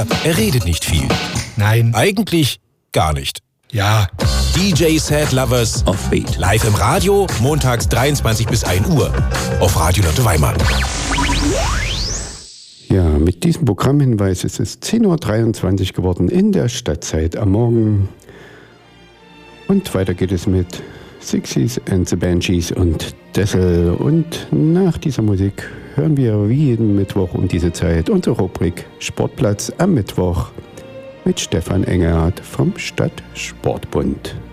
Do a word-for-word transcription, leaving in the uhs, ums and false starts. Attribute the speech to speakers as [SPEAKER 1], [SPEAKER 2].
[SPEAKER 1] Er redet nicht viel.
[SPEAKER 2] Nein.
[SPEAKER 1] Eigentlich gar nicht.
[SPEAKER 2] Ja.
[SPEAKER 1] D J Sad Lovers Offbeat. Live im Radio, montags dreiundzwanzig bis ein Uhr. Auf Radio Lotte Weimar.
[SPEAKER 3] Ja, mit diesem Programmhinweis ist es zehn Uhr dreiundzwanzig geworden in der Stadtzeit am Morgen. Und weiter geht es mit Sixies and the Banshees und Dessel. Und nach dieser Musik hören wir wie jeden Mittwoch um diese Zeit unsere Rubrik Sportplatz am Mittwoch mit Stefan Engelhardt vom Stadtsportbund.